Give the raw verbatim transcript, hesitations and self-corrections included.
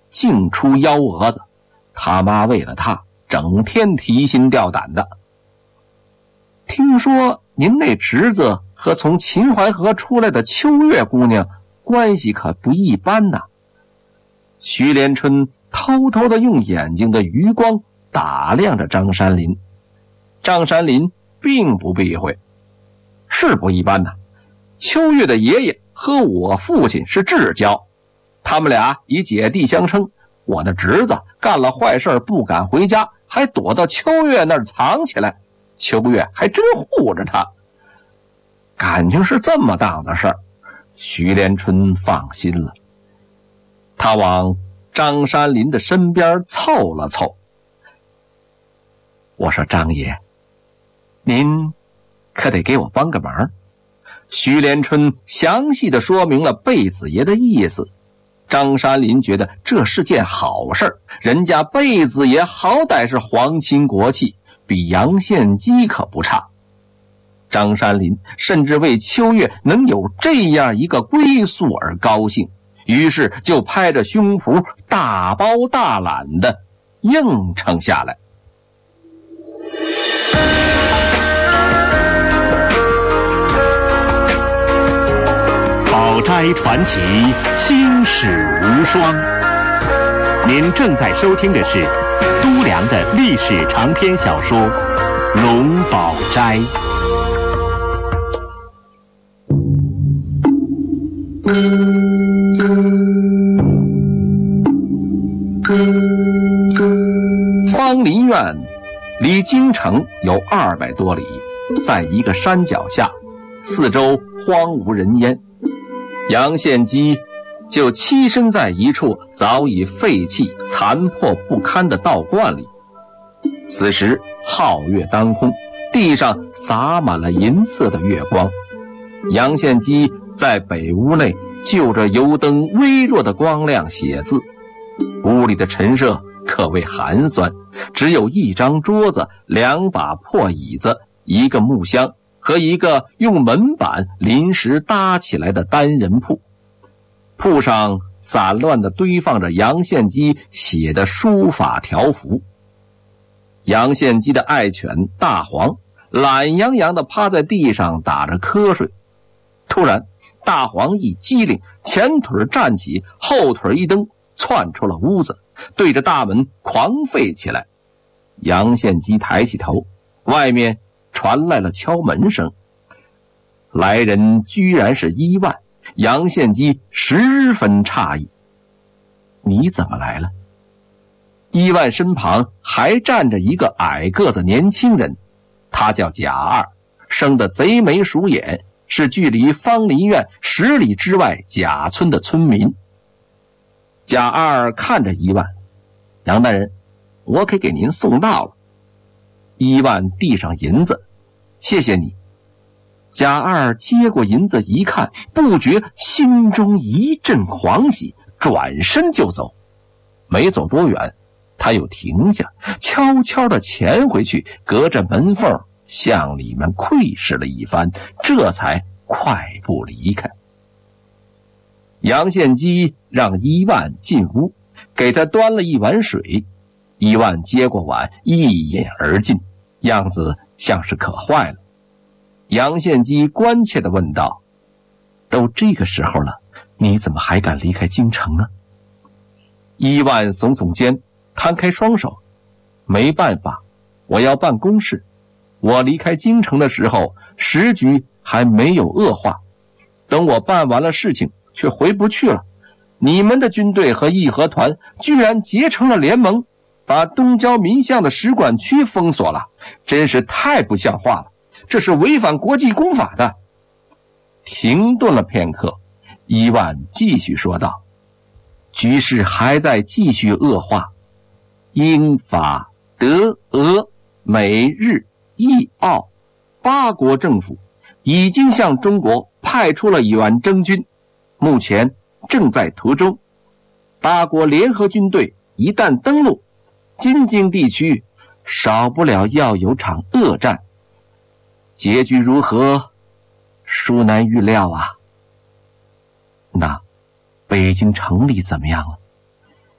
净出幺蛾子，他妈为了他整天提心吊胆的。听说您那侄子和从秦淮河出来的秋月姑娘关系可不一般呐。徐连春偷偷地用眼睛的余光打量着张山林。张山林并不避讳，是不一般呐。秋月的爷爷和我父亲是至交，他们俩以姐弟相称。我的侄子干了坏事不敢回家，还躲到秋月那儿藏起来，秋月还真护着他。感情是这么档子事儿，徐连春放心了。他往张山林的身边凑了凑。我说张爷，您可得给我帮个忙。徐连春详细的说明了贝子爷的意思。张山林觉得这是件好事，人家贝子爷好歹是皇亲国戚，比杨献基可不差。张山林甚至为秋月能有这样一个归宿而高兴，于是就拍着胸脯大包大揽的应承下来。 宝斋传奇，青史无双。您正在收听的是都良的历史长篇小说《龙宝斋》。 芳林院离京城有二百多里，在一个山脚下，四周荒无人烟。杨献基就栖身在一处早已废弃残破不堪的道观里。此时皓月当空，地上洒满了银色的月光。杨献基在北屋内就着油灯微弱的光亮写字，屋里的陈设可谓寒酸，只有一张桌子，两把破椅子，一个木箱和一个用门板临时搭起来的单人铺。铺上散乱地堆放着杨献基写的书法条幅。杨献基的爱犬大黄懒洋洋地趴在地上打着瞌睡。突然大黄一激灵，前腿站起，后腿一蹬，窜出了屋子，对着大门狂吠起来。杨献基抬起头，外面传来了敲门声。来人居然是伊万。杨献基十分诧异，你怎么来了？伊万身旁还站着一个矮个子年轻人，他叫贾二，生得贼眉鼠眼，是距离芳林院十里之外贾村的村民。贾二看着伊万，杨大人，我可给您送到了。伊万递上银子，谢谢你。贾二接过银子一看，不觉心中一阵狂喜，转身就走。没走多远，他又停下，悄悄地潜回去，隔着门缝向里面窥视了一番，这才快步离开。杨献基让伊万进屋，给他端了一碗水。伊万接过碗一饮而尽，样子像是渴坏了。杨献基关切地问道，都这个时候了，你怎么还敢离开京城呢？伊万耸耸肩，摊开双手，没办法，我要办公事。我离开京城的时候，时局还没有恶化，等我办完了事情却回不去了。你们的军队和义和团居然结成了联盟，把东郊民巷的使馆区封锁了，真是太不像话了，这是违反国际公法的。停顿了片刻，伊万继续说道，局势还在继续恶化，英法德俄美日意澳八国政府已经向中国派出了远征军，目前正在途中。八国联合军队一旦登陆，京津地区少不了要有场恶战，结局如何，殊难预料啊。那北京城里怎么样了？